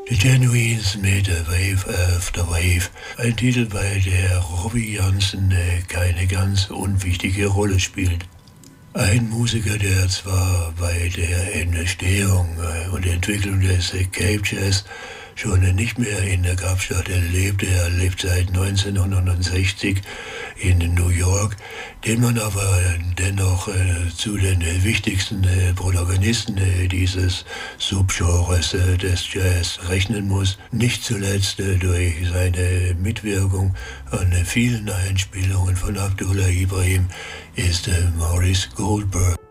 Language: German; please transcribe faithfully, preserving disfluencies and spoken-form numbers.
The Genuines mit Wave After Wave, ein Titel, bei der Robbie Jansen äh, keine ganz unwichtige Rolle spielt. Ein Musiker, der zwar bei der Entstehung äh, und Entwicklung des äh, Cape Jazz schon äh, nicht mehr in der Kapstadt lebt, er lebt seit neunzehnhundertsechzig in New York, den man aber dennoch äh, zu den äh, wichtigsten äh, Protagonisten äh, dieses Subgenres äh, des Jazz rechnen muss, nicht zuletzt äh, durch seine Mitwirkung an äh, vielen Einspielungen von Abdullah Ibrahim, ist äh, Maurice Goldberg.